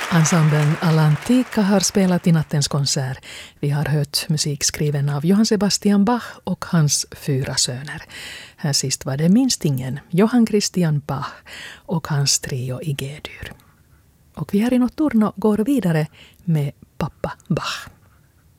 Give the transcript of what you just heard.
Ensemblen Alantica har spelat i nattens konsert. Vi har hört musik skriven av Johann Sebastian Bach och hans 4 söner. Här sist var det minstingen Johann Christian Bach och hans trio i G-dur. Och vi här i Notturno går vidare med Pappa Bach.